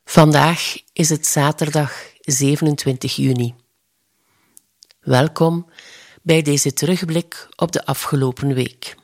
Vandaag is het zaterdag 27 juni. Welkom bij deze terugblik op de afgelopen week.